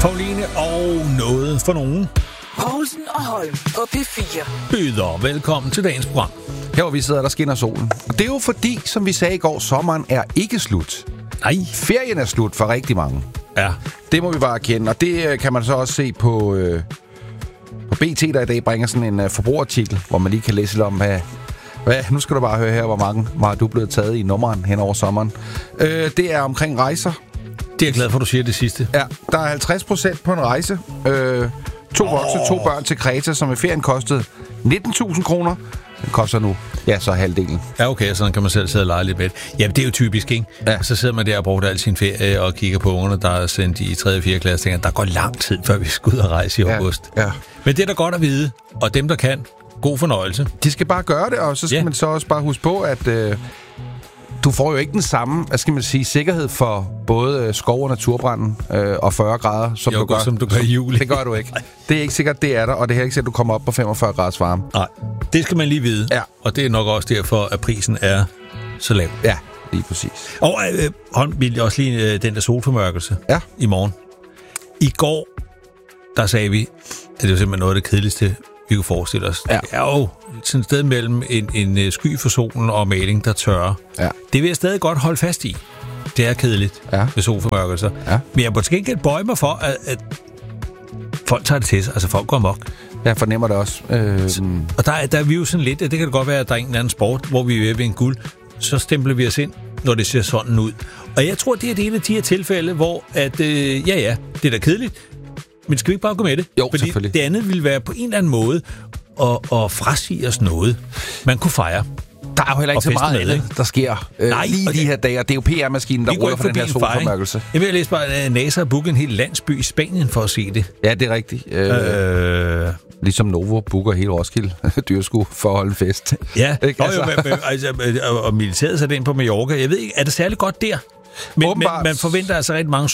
Pauline og noget for nogen. Poulsen og Holm på P4. Byder velkommen til dagens program. Her hvor vi sidder, der skinner solen. Og det er jo fordi, som vi sagde i går, sommeren er ikke slut. Nej. Ferien er slut for rigtig mange. Ja. Det må vi bare erkende, og det kan man så også se på BT, der i dag bringer sådan en forbrugerartikel, hvor man lige kan læse lidt om, hvad nu skal du bare høre her, hvor mange var du blevet taget i nummeren hen over sommeren. Det er omkring rejser. Det er jeg glad for, du siger det sidste. Ja, der er 50% på en rejse. 2 voksne, 2 børn til Kreta, som i ferien kostede 19.000 kroner. Den koster nu, ja, så halvdelen. Ja, okay, sådan kan man selv sidde og lege lidt med. Jamen, det er jo typisk, ikke? Ja. Så sidder man der og bruger al sin ferie og kigger på ungerne, der er sendt i 3. og 4. klasse, og tænker, der går lang tid, før vi skal ud og rejse i august. Ja. Men det er da godt at vide, og dem, der kan, god fornøjelse. De skal bare gøre det, og så skal man så også bare huske på, at du får jo ikke den samme, hvad skal man sige, sikkerhed for både skov- og naturbranden og 40 grader, som du gør. Som du gør i juli. Det gør du ikke. Det er ikke sikkert, det er der, og det er ikke sikkert, at du kommer op på 45 graders varme. Nej, det skal man lige vide. Ja. Og det er nok også derfor, at prisen er så lav. Ja, lige præcis. Og Holm, vil også lige den der solformørkelse i morgen. I går, der sagde vi, at det var simpelthen noget af det kedeligste, vi kunne forestille os. Ja. Det er jo sådan et sted mellem en sky for solen og maling, der tørrer. Ja. Det vil jeg stadig godt holde fast i. Det er kedeligt med solformørkelser. Ja. Men jeg må til gengæld bøje mig for, at folk tager det til sig. Altså folk går amok. Jeg fornemmer det også. Og der er vi jo sådan lidt, det kan det godt være, at der er en eller anden sport, hvor vi er ved en guld, så stempler vi os ind, når det ser sådan ud. Og jeg tror, det er et af de her tilfælde, hvor at, det er da kedeligt, men skal vi ikke bare gå med det? Jo, fordi selvfølgelig. Det andet ville være på en eller anden måde at frasige os noget, man kunne fejre. Der er jo heller ikke så meget andet, der sker lige i de her dage, og det er jo PR-maskinen, der ruller for den her solformørkelse. Jeg vil læse bare, at NASA har booket en hel landsby i Spanien for at se det. Ja, det er rigtigt. Ligesom Novo booker hele Roskilde Dyrskue for at holde en fest. Ja, og militæret satte ind på Mallorca. Jeg ved ikke, er det særlig godt der? Men man forventer altså rigtig mange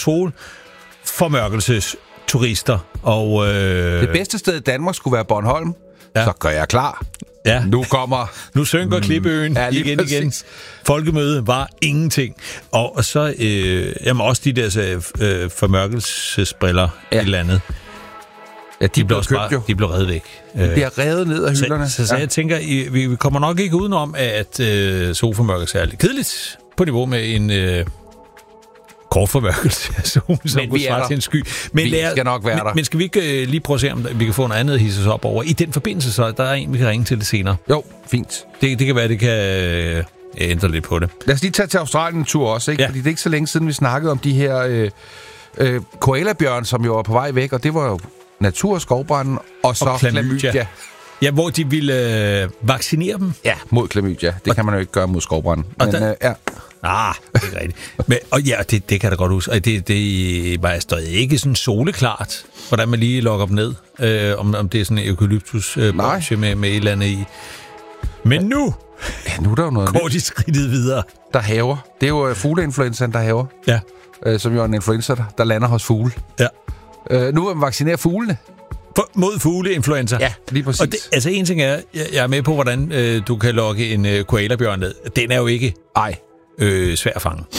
solformørkelsesturister. Og det bedste sted i Danmark skulle være Bornholm. Ja. Så gør jeg klar. Ja. Nu synker Klippeøen igen. Folkemøde var ingenting. Og så også de der formørkelsesbriller et eller andet. Ja, de blev revet væk. De bliver revet ned af hylderne. Så jeg tænker, vi kommer nok ikke udenom, at solformørkelse er lidt kedeligt på niveau med en kort formørkelse af solen, som kunne svare til en sky. Men vi skal nok være der. Men skal vi ikke lige prøve at se, om vi kan få noget andet at hisse os op over? I den forbindelse, så der er en, vi kan ringe til det senere. Jo, fint. Det kan være, det kan ændre lidt på det. Lad os lige tage til Australien en tur også, ikke? Ja. Fordi det er ikke så længe siden, vi snakkede om de her koalabjørn, som jo var på vej væk, og det var jo natur- og skovbranden, og så klamydia. Ja, hvor de ville vaccinere dem? Ja, mod klamydia. Det kan man jo ikke gøre mod skovbranden. Men, det er ikke rigtigt. Men, og ja, det kan da godt huske. Det var stadig ikke sådan soleklart, hvordan man lige logger dem ned. Om det er sådan en eukalyptus-branche med et eller andet i. Men nu er der jo noget går de skridtet videre. Der haver. Det er jo fugleinfluenzaen, der haver. Ja. Som jo er en influenza, der lander hos fugle. Ja. Nu vil man vaccinere fuglene. Mod fugleinfluenza. Ja, lige præcis. Og altså en ting er, jeg er med på, hvordan du kan lokke en koalabjørn ned. Den er jo ikke svær at fange.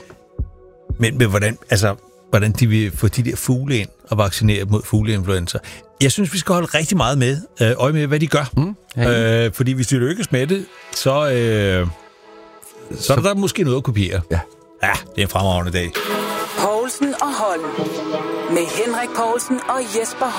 Men hvordan de vil få de der fugle ind og vaccinere mod fugleinfluenza. Jeg synes, vi skal holde rigtig meget med øje med, hvad de gør. Fordi hvis de lykkes med det, så er der måske noget at kopiere. Ja, det er en fremragende dag. Poulsen og Holm. Med Henrik Poulsen og Jesper